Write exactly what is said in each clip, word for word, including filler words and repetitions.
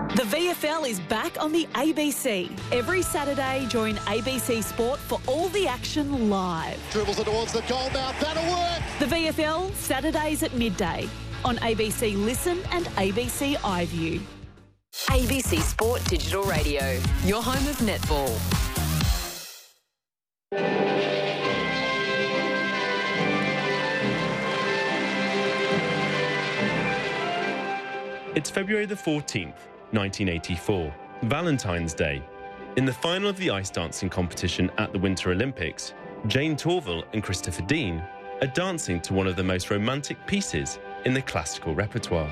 The V F L is back on the A B C. Every Saturday, join A B C Sport for all the action live. Dribbles it towards the goal mouth. That'll work. The V F L, Saturdays at midday on A B C Listen and A B C iView. A B C Sport Digital Radio, your home of netball. It's February the fourteenth, nineteen eighty-four, Valentine's Day. In the final of the ice dancing competition at the Winter Olympics, Jane Torvill and Christopher Dean are dancing to one of the most romantic pieces in the classical repertoire.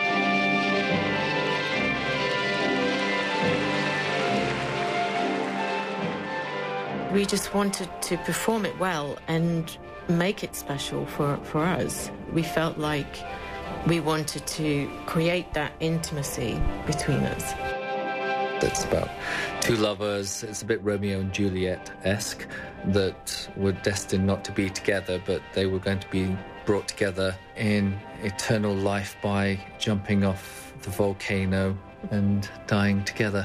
We just wanted to perform it well and make it special for, for us. We felt like we wanted to create that intimacy between us. It's about two lovers. It's a bit Romeo and Juliet-esque, that were destined not to be together, but they were going to be brought together in eternal life by jumping off the volcano and dying together.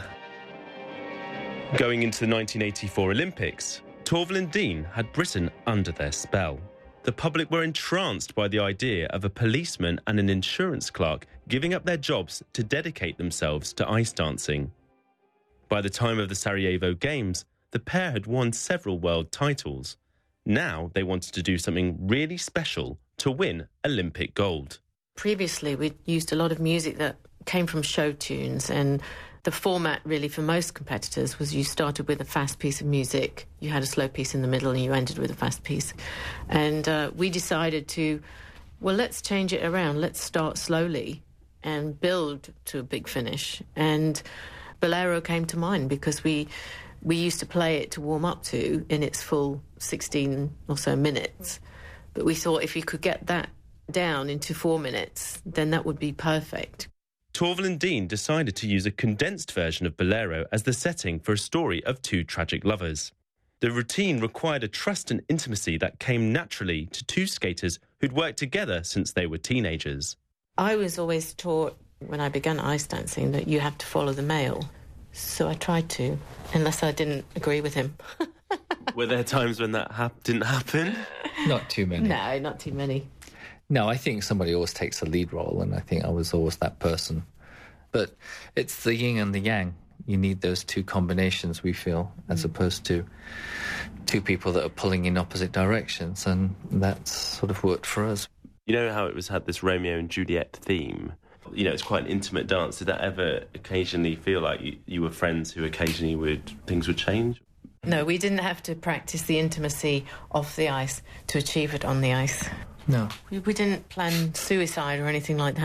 Going into the nineteen eighty-four Olympics, Torvill and Dean had Britain under their spell. The public were entranced by the idea of a policeman and an insurance clerk giving up their jobs to dedicate themselves to ice dancing. By the time of the Sarajevo Games, the pair had won several world titles. Now they wanted to do something really special to win Olympic gold. Previously, we'd used a lot of music that came from show tunes, and the format really for most competitors was you started with a fast piece of music, you had a slow piece in the middle, and you ended with a fast piece. And uh, we decided to, well, let's change it around. Let's start slowly and build to a big finish. And Bolero came to mind because we we used to play it to warm up to in its full sixteen or so minutes. But we thought if you could get that down into four minutes, then that would be perfect. Torvill and Dean decided to use a condensed version of Bolero as the setting for a story of two tragic lovers. The routine required a trust and intimacy that came naturally to two skaters who'd worked together since they were teenagers. I was always taught when I began ice dancing that you have to follow the male. So I tried to, unless I didn't agree with him. Were there times when that hap- didn't happen? Not too many. No, not too many. No, I think somebody always takes a lead role, and I think I was always that person. But it's the yin and the yang. You need those two combinations, we feel, as opposed to two people that are pulling in opposite directions, and that's sort of worked for us. You know how it was had this Romeo and Juliet theme? You know, it's quite an intimate dance. Did that ever occasionally feel like you, you were friends who occasionally would, things would change? No, we didn't have to practice the intimacy off the ice to achieve it on the ice. No. We, we didn't plan suicide or anything like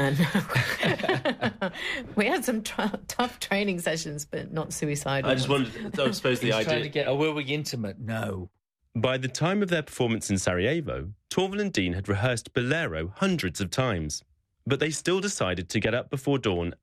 that. No. We had some tra- tough training sessions, but not suicidal. I just wondered, I suppose the He's idea... trying to get, oh, were we intimate? No. By the time of their performance in Sarajevo, Torvill and Dean had rehearsed Bolero hundreds of times. But they still decided to get up before dawn